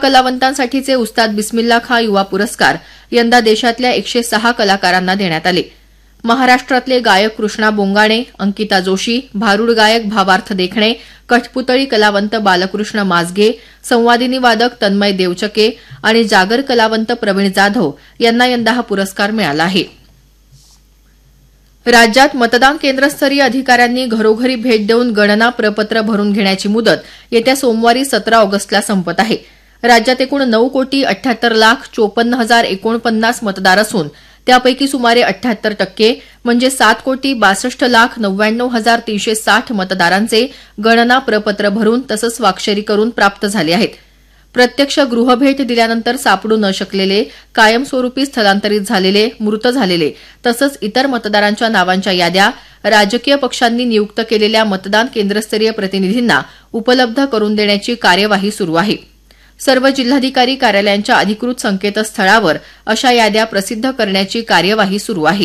कलावंतांसाठीचे उस्ताद बिस्मिल्ला खां युवा पुरस्कार यंदा देशातल्या 106 कलाकारांना देण्यात आले. महाराष्ट्रातले गायक कृष्णा बोंगाणे, अंकिता जोशी, भारूड गायक भावार्थ देखणे, कठपुतळी कलावंत बालकृष्ण माजगे, संवादिनी वादक तन्मय देवचके आणि जागर कलावंत प्रवीण जाधव यांना यंदा हा पुरस्कार मिळाला आहे. राज्यात मतदान केंद्रस्तरीय अधिकाऱ्यांनी घरोघरी भेट देऊन गणना प्रपत्र भरून घेण्याची मुदत येत्या सोमवारी 17 ऑगस्टला संपत आहे. राज्यात एकूण 9,58,54,049 मतदार असून त्यापैकी सुमारे 78% म्हणजे 7,62,99,360 मतदारांचे गणना प्रपत्र भरून तसंच स्वाक्षरी करून प्राप्त झाले आहेत. प्रत्यक्ष गृहभेट दिल्यानंतर सापडू न शकलेले, कायमस्वरूपी स्थलांतरित झालेले, मृत झालेले तसंच इतर मतदारांच्या नावांच्या याद्या राजकीय पक्षांनी नियुक्त केलेल्या मतदान केंद्रस्तरीय प्रतिनिधींना उपलब्ध करून देण्याची कार्यवाही सुरू आहे. सर्व जिल्हाधिकारी कार्यालयांच्या अधिकृत संकेतस्थळावर अशा याद्या प्रसिद्ध करण्याची कार्यवाही सुरू आहे.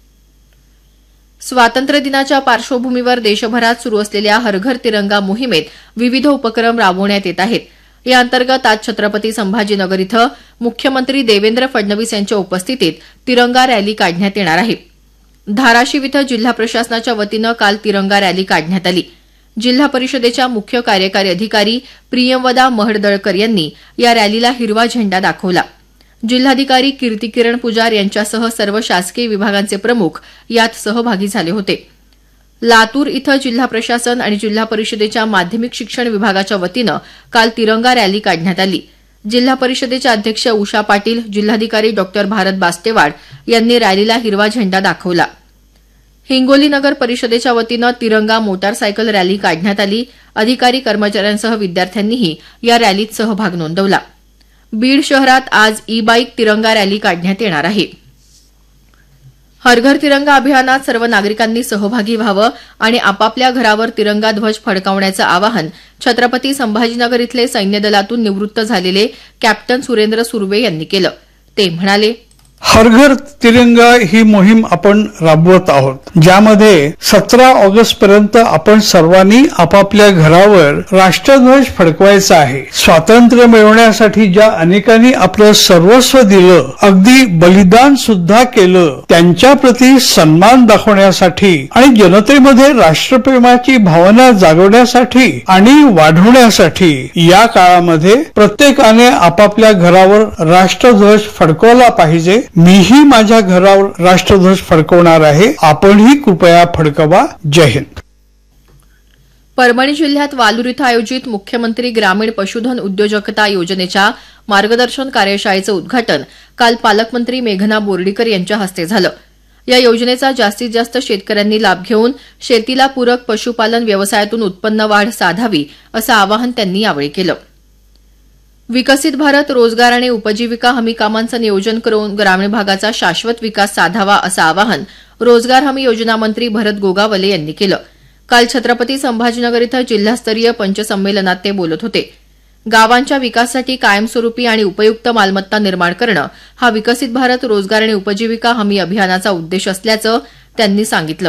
स्वातंत्र्यदिनाच्या पार्श्वभूमीवर देशभरात सुरू असलेल्या हर घर तिरंगा मोहिमेत विविध उपक्रम राबवण्यात येत आहेत. या अंतर्गत आज छत्रपती संभाजीनगर इथं मुख्यमंत्री देवेंद्र फडणवीस यांच्या उपस्थितीत तिरंगा रॅली काढण्यात येणार आहे. धाराशिव इथं जिल्हा प्रशासनाच्या वतीनं काल तिरंगा रॅली काढण्यात आली. जिल्हा परिषदेच्या मुख्य कार्यकारी अधिकारी प्रियंवदा महडदळकर यांनी या रॅलीला हिरवा झेंडा दाखवला. जिल्हाधिकारी कीर्तिकिरण पुजार यांच्यासह सर्व शासकीय विभागांचे प्रमुख यात सहभागी झाले होते. लातूर इथं जिल्हा प्रशासन आणि जिल्हा परिषदेच्या माध्यमिक शिक्षण विभागाच्या वतीनं काल तिरंगा रॅली काढण्यात आली. जिल्हा परिषदेच्या अध्यक्ष उषा पाटील, जिल्हाधिकारी डॉ भारत बास्तेवाड यांनी रॅलीला हिरवा झेंडा दाखवला. हिंगोली नगर परिषदेच्या वतीनं तिरंगा मोटारसायकल रॅली काढण्यात आली. अधिकारी कर्मचाऱ्यांसह विद्यार्थ्यांनीही या रॅलीत सहभाग नोंदवला. बीड शहरात आज ई बाईक तिरंगा रॅली काढण्यात येणार आहे. हर घर तिरंगा अभियानात सर्व नागरिकांनी सहभागी व्हावं आणि आपापल्या घरावर तिरंगा ध्वज फडकावण्याचं आवाहन छत्रपती संभाजीनगर इथले सैन्य दलातून निवृत्त झालेले कॅप्टन सुरेंद्र सुर्वे यांनी केलं. ते म्हणाले, हर घर तिरंगा ही मोहीम आपण राबवत आहोत, ज्यामध्ये 17 ऑगस्ट पर्यंत आपण सर्वांनी आपापल्या घरावर राष्ट्रध्वज फडकवायचा आहे. स्वातंत्र्य मिळवण्यासाठी ज्या अनेकांनी आपलं सर्वस्व दिलं, अगदी बलिदान सुद्धा केलं, त्यांच्या प्रती सन्मान दाखवण्यासाठी आणि जनतेमध्ये राष्ट्रप्रेमाची भावना जागवण्यासाठी आणि वाढवण्यासाठी या काळामध्ये प्रत्येकाने आपापल्या घरावर राष्ट्रध्वज फडकवला पाहिजे. मीही माझ्या घरावर राष्ट्रध्वज फडकवणार आहे. आपणही कृपया फडकवा. जय हिंद. परभणी जिल्ह्यात वालूर इथं आयोजित मुख्यमंत्री ग्रामीण पशुधन उद्योजकता योजनेच्या मार्गदर्शन कार्यशाळेचं उद्घाटन काल पालकमंत्री मेघना बोर्डीकर यांच्या हस्ते झालं. या योजनेचा जास्तीत जास्त शेतकऱ्यांनी लाभ घेऊन शेतीला पूरक पशुपालन व्यवसायातून उत्पन्न वाढ साधावी असं आवाहन त्यांनी यावेळी केलं. विकसित भारत रोजगार आणि उपजीविका हमी कामांचं नियोजन करून ग्रामीण भागाचा शाश्वत विकास साधावा असं आवाहन रोजगार हमी योजना मंत्री भरत गोगावले यांनी केलं. काल छत्रपती संभाजीनगर इथं जिल्हास्तरीय पंचसंमेलनात ते बोलत होते. गावांच्या विकासासाठी कायमस्वरूपी आणि उपयुक्त मालमत्ता निर्माण करणं हा विकसित भारत रोजगार आणि उपजीविका हमी अभियानाचा उद्देश असल्याचं त्यांनी सांगितलं.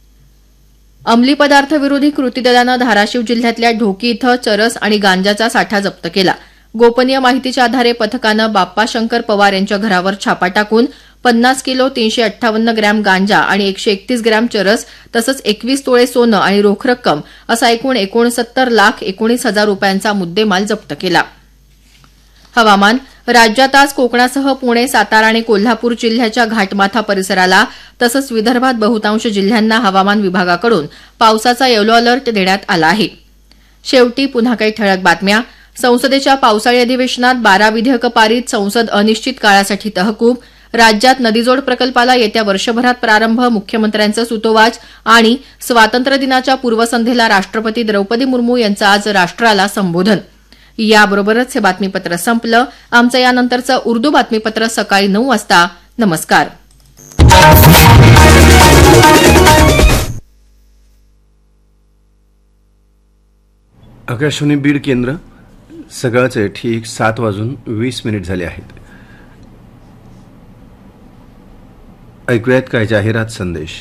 अंमली पदार्थ विरोधी कृती दलानं धाराशिव जिल्ह्यातल्या ढोकी इथं चरस आणि गांजाचा साठा जप्त केला. गोपनीय माहितीच्या आधारे पथकानं बाप्पा शंकर पवार यांच्या घरावर छापा टाकून 50 किलो 358 ग्रॅम गांजा आणि 131 ग्रॅम चरस तसंच 21 तोळे सोनं आणि रोख रक्कम असा एकूण 69,19,000 रुपयांचा मुद्देमाल जप्त केला. हवामान. राज्यात आज कोकणासह पुणे, सातारा आणि कोल्हापूर जिल्ह्याच्या घाटमाथा परिसराला तसंच विदर्भात बहुतांश जिल्ह्यांना हवामान विभागाकडून पावसाचा येलो अलर्ट देण्यात आला आहे. शेवटी पुन्हा काही ठळक बातम्या. संसदेच्या पावसाळी अधिवेशनात 12 विधेयकं पारित. संसद अनिश्चित काळासाठी तहकूब. राज्यात नदीजोड प्रकल्पाला येत्या वर्षभरात प्रारंभ. मुख्यमंत्र्यांचं सुतोवाच. आणि स्वातंत्र्यदिनाच्या पूर्वसंध्येला राष्ट्रपती द्रौपदी मुर्मू यांचं आज राष्ट्राला संबोधन. याबरोबरच हे बातमीपत्र संपलं. आमचं यानंतरचं उर्दू बातमीपत्र सकाळी 9 वाजता. नमस्कार. आकाशवाणी बीड केंद्र. सकाळचे ठीक 7:20 झाले आहेत. ऐकूयात काय जाहिरात संदेश.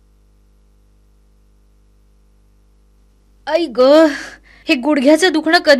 आई ग, हे गुडघ्याचं दुखणं कधी